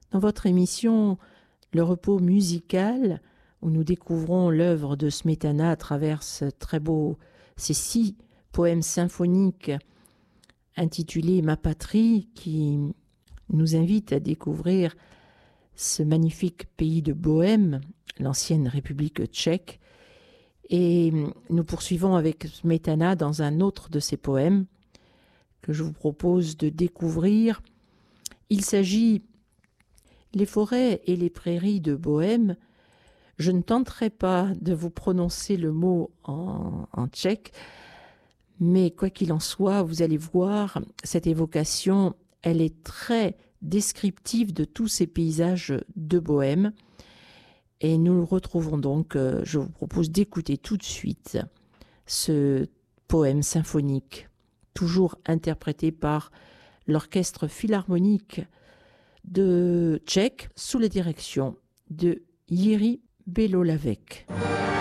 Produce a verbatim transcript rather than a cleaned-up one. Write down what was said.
Dans votre émission Le repos musical, où nous découvrons l'œuvre de Smetana à travers ce très beau, ces six poèmes symphoniques intitulés Ma patrie, qui nous invitent à découvrir ce magnifique pays de Bohême, l'ancienne République tchèque. Et nous poursuivons avec Smetana dans un autre de ses poèmes que je vous propose de découvrir. Il s'agit Les forêts et les prairies de Bohême. Je ne tenterai pas de vous prononcer le mot en, en tchèque, mais quoi qu'il en soit, vous allez voir, cette évocation, elle est très descriptive de tous ces paysages de Bohême. Et nous retrouvons donc, euh, je vous propose d'écouter tout de suite ce poème symphonique, toujours interprété par l'orchestre philharmonique de Tchèque sous la direction de Jiří Belohlavek.